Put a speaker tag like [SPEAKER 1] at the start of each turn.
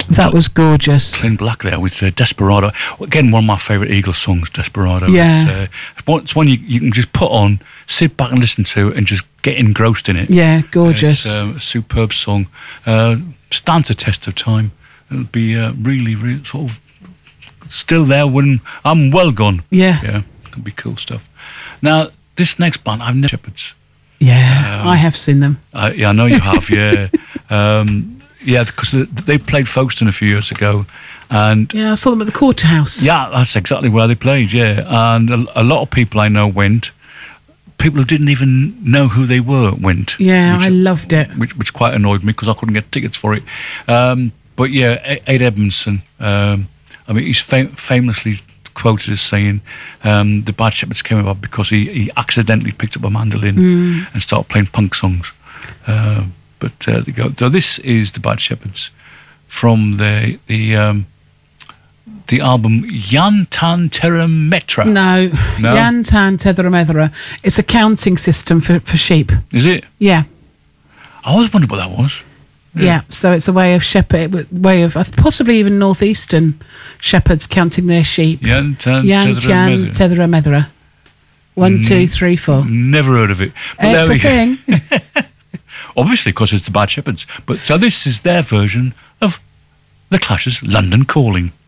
[SPEAKER 1] That was gorgeous.
[SPEAKER 2] Clint Black there with Desperado. Again, one of my favourite Eagles songs, Desperado.
[SPEAKER 1] Yeah.
[SPEAKER 2] It's one you can just put on, sit back and listen to, and just get engrossed in it.
[SPEAKER 1] Yeah, gorgeous.
[SPEAKER 2] It's a superb song. Stands the test of time. It'll be really, really sort of still there when I'm well gone.
[SPEAKER 1] Yeah.
[SPEAKER 2] Yeah, it'll be cool stuff. Now, this next band, I've never Shepherds.
[SPEAKER 1] Yeah, I have seen them.
[SPEAKER 2] Yeah, I know you have, yeah. Yeah, because they played Folkestone a few years ago. And
[SPEAKER 1] Yeah, I saw them at the Quarterhouse.
[SPEAKER 2] yeah, that's exactly where they played, yeah. And a lot of people I know went. People who didn't even know who they were went.
[SPEAKER 1] Yeah, I loved it.
[SPEAKER 2] Which quite annoyed me because I couldn't get tickets for it. But yeah, Ed Edmondson, I mean, he's famously quoted as saying the Bad Shepherds came about because he accidentally picked up a mandolin and started playing punk songs. But there you go. So this is the Bad Shepherds from the album Yantan Terra Metra.
[SPEAKER 1] No, Yantan Tethera. It's a counting system for sheep.
[SPEAKER 2] Is it?
[SPEAKER 1] Yeah.
[SPEAKER 2] I always wondered what that was.
[SPEAKER 1] Yeah, so it's a way of possibly even northeastern shepherds counting their sheep.
[SPEAKER 2] Yantan
[SPEAKER 1] Tethera Methera. 1, 2, 3, 4.
[SPEAKER 2] Never heard of it. But
[SPEAKER 1] It's a thing.
[SPEAKER 2] Obviously, because it's the Bad Shepherds. But so this is their version of The Clash's London Calling.